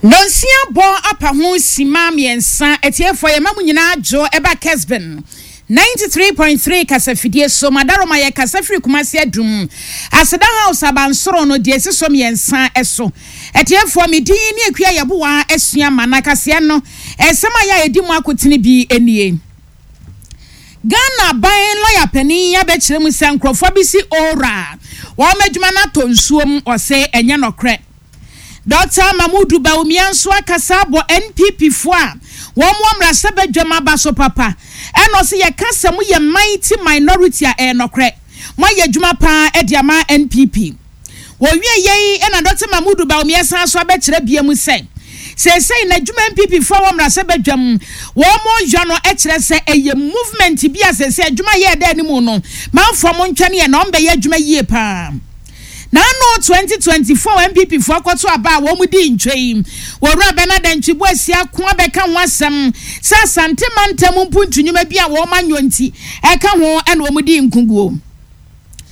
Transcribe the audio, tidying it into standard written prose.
Nonsia bo apa ho sima miensa etiefo ye mamu nyina jo eba Kesben 93.3 kasafidie so madaroma ye kasafiri kumasi adum aseda house abansoro no de esiso miensa eso etiefo medin ni akua yeboa esua manakase no esema ya edimu akotini bi enie Ghana bain lawyer pani ya be kire mu sankrofo bi si ora wo madwuma na to nsuom ose enye nokre Dr. Mamudu Baumianso akasabo NPP fo a wo mo amrase badwama baso papa eno se ye kasam ye mighty minority a enokre mo ye dwuma pa ediama NPP wo wie ye na Dr. Mamudu Baumianso aso abekire biamu sei na dwuma NPP fo wo amrase badwam wo mo jano ekire se eye movement bi asese dwuma ye da animu no manfo mo ntwane ye na ombe ye dwuma yie pa Na no 2024 MPP for kwato aba wo mudi ntwei wo ra Bernard Ntwibu asia ko abeka ho asem sa santemantam mpuntunyuma bi a wo manyonti eka ho ene wo mudi nkuguo